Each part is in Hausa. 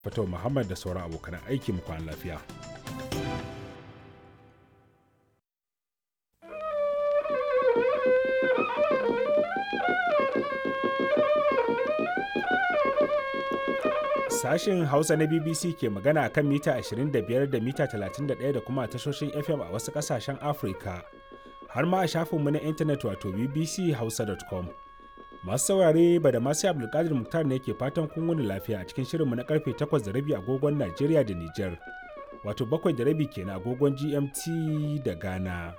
Fatau Muhammad da sauran abokan aiki mu kwana lafiya. Sashen Hausa na BBC ke magana kan mita 25 da mita 31 da kuma tashoshin FM a wasu ƙasashen Afirka, har ma a shafinmu na intanet wato bbchausa.com. Masu saurare ba da masu Abdulkadir Muktar ne ke fatan kun wuni lafiya a cikin shirinmu na karfe 8:30 agogon Najeriya da Nijar, wato 7:30 kenan agogon GMT da Ghana.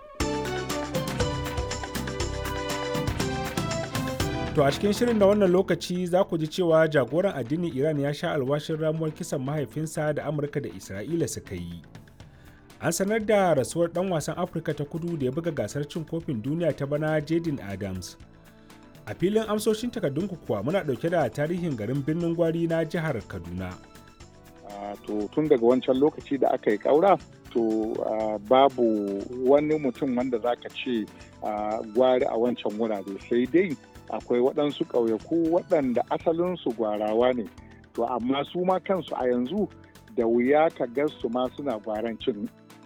To a cikin shirin na wannan lokaci za ku ji cewa jagoran addinin Iran ya sha alwashin ramuwar kisan mahaifinsa da Amurka da Isra'ila suka yi. An sanar da rasuwar ɗan wasan Afirka ta Kudu da ya buga gasar cin kofin duniya ta bana Jaden Adams. A filin amsoshin takardunku kuwa muna ɗauke da tarihin garin Birnin Gwari na jihar Kaduna. To tun daga wancan lokaci da aka yi ƙaura, to babu wani mutum wanda za ka ce gwari a wancan wurare, sai dai akwai waɗansu ƙauyaku waɗanda asalinsu gwarawa ne, to amma su ma kansu a yanzu da wuya ka ga su ma suna gwarancin.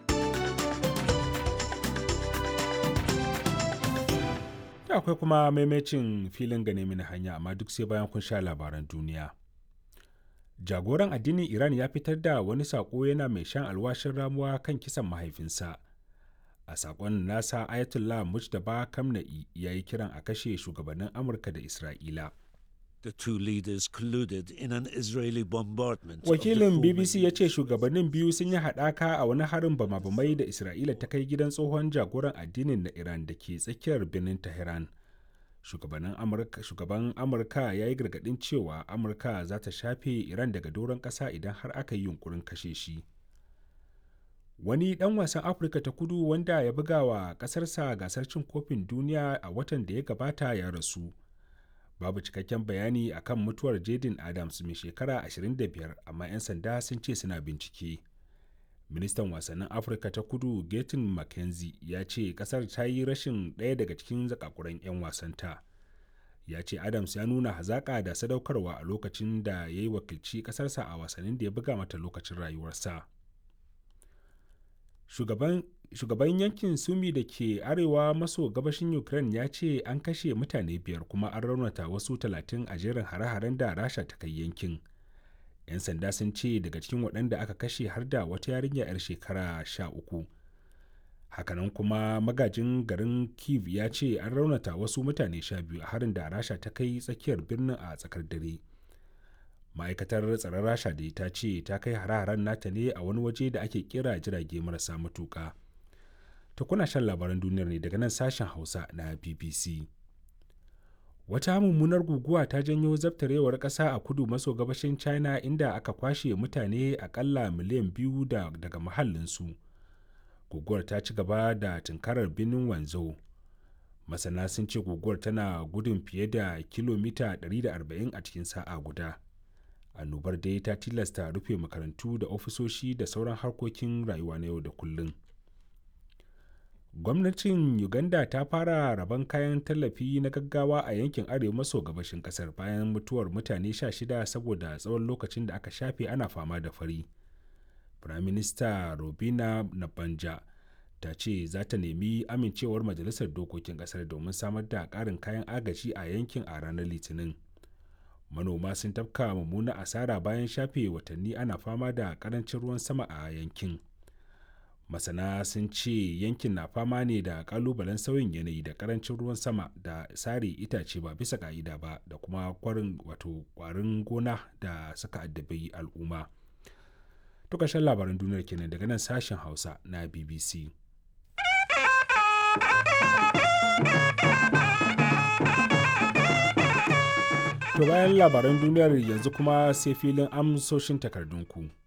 Akwai kuma maimacin filin gane mini hanya, amma duk sai bayan kun sha labaran duniya. Jagoran addinin Iran ya fitar da wani saƙo yana mai shan alwashin ramuwa kan kisan mahaifinsa. A saƙon nasa, Ayatollah Mujtaba Khamenei ya yi kiran a kashe shugabannin Amurka da Isra'ila. The two leaders colluded in an Israeli bombardment. Wakilin BBC ya ce shugabannin biyu sun yi haɗaka a wani harin bama-bamai da Isra'ila ta kai gidan tsohon jagoran addinin na Iran da ke tsakiyar birnin Tehran. Shugaban Amurka ya yi gargaɗin cewa Amurka za ta shafe Iran daga doron ƙasa idan har aka yi yunkurin kashe shi. Wani ɗan wasan Afirka ta Kudu wanda ya buga wa ƙasarsa gasar cin kofin duniya a watan da ya gabata ya rasu. Babu cikakken bayani akan mutuwar Jaden Adams mai shekara 25, amma 'yan sanda sun ce suna bincike. Ministan wasannin Afirka ta Kudu Gaten McKenzie ya ce kasar ta yi rashin ɗaya daga cikin zakakuran 'yan wasanta. Ya ce Adams ya nuna hazaƙa da sadaukarwa a lokacin da ya yi wakilci ƙasarsa a wasannin da ya buga mata lokacin rayuwarsa. Shugaban yankin Sumi da ke arewa maso gabashin Ukraine ya ce an kashe mutane 5 kuma an raunata wasu 30 a jerin hare-haren da Rasha ta kai yankin. 'Yan sanda sun ce daga cikin waɗanda aka kashe har da wata yarinya 'yar shekara 13. Hakanan kuma magajin garin Kyiv ya ce an raunata wasu mutane 12 a harin da Rasha ta kai tsakiyar birnin a tsakar dare. Ma'aikatar tsaron Rasha da ta ce ta kai hare-haren nata ne a wani waje da ake kira jirage marasa matuƙa. To kuna shan labaran duniyar ne daga nan sashen Hausa na BBC. Wata mummunar guguwa ta janyo zabtarewar ƙasa a kudu maso gabashin China, inda aka kwashe mutane akalla miliyan 2 daga mahallinsu. Guguwar ta ci gaba da tunkarar birnin Wanzhou. Masana sun ce guguwar tana gudun fiye da kilomita 140 a cikin sa'a guda. Annobar dai ta tilasta rufe makarantu da ofisoshi da sauran harkokin rayuwa na yau da kullum. Gwamnatin Uganda ta fara rabon kayan tallafi na gaggawa a yankin arewa maso gabashin kasar bayan mutuwar mutane 16 saboda tsawon lokacin da aka shafe ana fama da fari. Firaminista Robina Nabanja ta ce za ta nemi amincewar Majalisar Dokokin kasar domin samar da ƙarin kayan agaji a yankin a ranar Litinin. Manoma sun tafka mummuna asara bayan shafe watanni ana fama da ƙarancin ruwan sama a yankin. Masana sun ce yankin na fama ne da kalubalen sauyin yanayi da karancin ruwan sama da sare itace ba bisa ka'ida ba da kuma kwarin gona da suka addabi al'umma. To ƙarshen labaran duniyar kenan daga nan sashen Hausa na BBC. To bayan labaran duniyar yanzu kuma sai filin amsoshin takardunku.